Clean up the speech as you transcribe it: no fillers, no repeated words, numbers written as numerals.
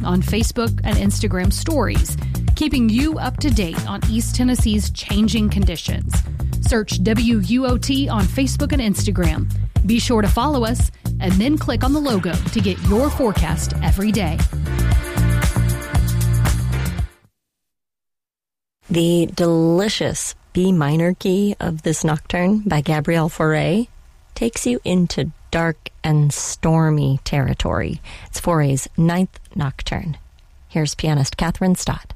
on Facebook and Instagram stories, keeping you up to date on East Tennessee's changing conditions. Search WUOT on Facebook and Instagram. Be sure to follow us and then click on the logo to get your forecast every day. The delicious B minor key of this nocturne by Gabrielle Fauré takes you into dark and stormy territory. It's Fauré's 9th nocturne. Here's pianist Catherine Stott.